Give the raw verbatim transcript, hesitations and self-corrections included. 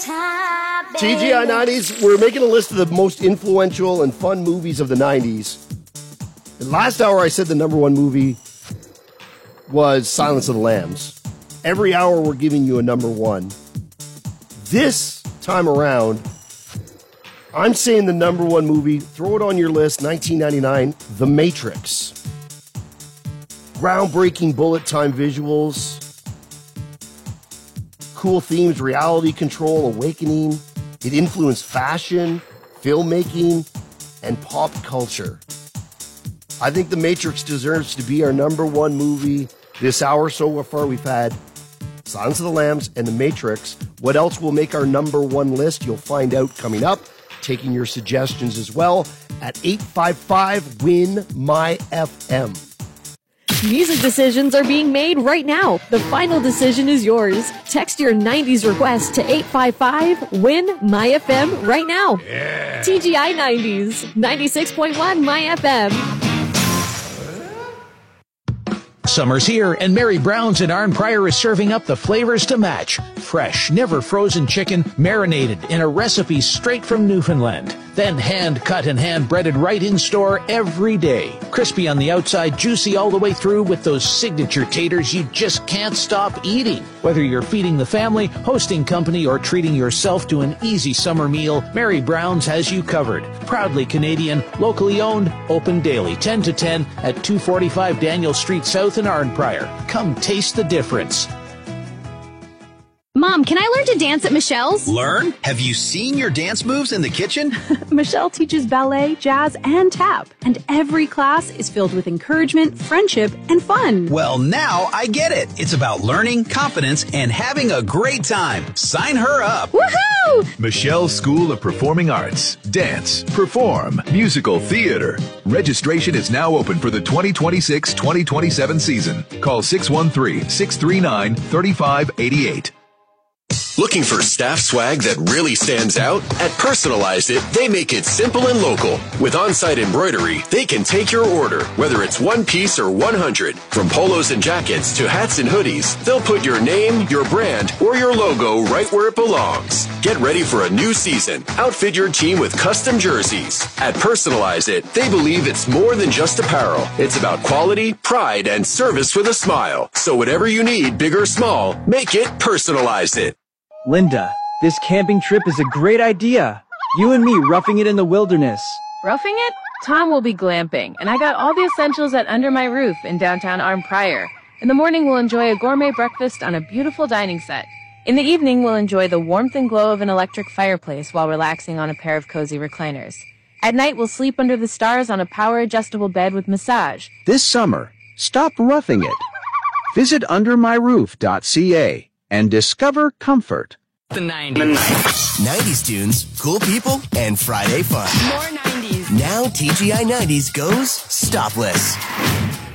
T G I nineties, we're making a list of the most influential and fun movies of the nineties. And last hour I said the number one movie was Silence of the Lambs. Every hour we're giving you a number one. This time around, I'm saying the number one movie, throw it on your list, nineteen ninety-nine, The Matrix. Groundbreaking bullet time visuals, cool themes, reality control, awakening. It influenced fashion, filmmaking, and pop culture. I think The Matrix deserves to be our number one movie this hour. So far we've had Silence of the Lambs and The Matrix. What else will make our number one list? You'll find out coming up. Taking your suggestions as well at eight five five, win M Y F M. Music decisions are being made right now. The final decision is yours. Text your nineties request to eight five five, win M Y F M right now. Yeah. T G I nineties, ninety-six point one M Y F M. Summer's here, and Mary Brown's in Arn Prior is serving up the flavors to match. Fresh, never frozen chicken, marinated in a recipe straight from Newfoundland. Then hand-cut and hand-breaded right in store every day. Crispy on the outside, juicy all the way through with those signature taters you just can't stop eating. Whether you're feeding the family, hosting company, or treating yourself to an easy summer meal, Mary Brown's has you covered. Proudly Canadian, locally owned, open daily, ten to ten at two forty-five Daniel Street South in Arn Prior. Come taste the difference. Mom, can I learn to dance at Michelle's? Learn? Have you seen your dance moves in the kitchen? Michelle teaches ballet, jazz, and tap. And every class is filled with encouragement, friendship, and fun. Well, now I get it. It's about learning, confidence, and having a great time. Sign her up. Woohoo! Michelle's School of Performing Arts. Dance, perform, musical theater. Registration is now open for the twenty twenty-six twenty twenty-seven season. Call six one three, six three nine, three five eight eight. Looking for staff swag that really stands out? At Personalize It, they make it simple and local. With on-site embroidery, they can take your order, whether it's one piece or one hundred. From polos and jackets to hats and hoodies, they'll put your name, your brand, or your logo right where it belongs. Get ready for a new season. Outfit your team with custom jerseys. At Personalize It, they believe it's more than just apparel. It's about quality, pride, and service with a smile. So whatever you need, big or small, make it Personalize It. Linda, this camping trip is a great idea. You and me roughing it in the wilderness. Roughing it? Tom will be glamping, and I got all the essentials at Under My Roof in downtown Arm Prior. In the morning, we'll enjoy a gourmet breakfast on a beautiful dining set. In the evening, we'll enjoy the warmth and glow of an electric fireplace while relaxing on a pair of cozy recliners. At night, we'll sleep under the stars on a power-adjustable bed with massage. This summer, stop roughing it. Visit under my roof dot c a and discover comfort. The nineties. nineties tunes, cool people, and Friday fun. More nineties. Now T G I nineties goes stopless.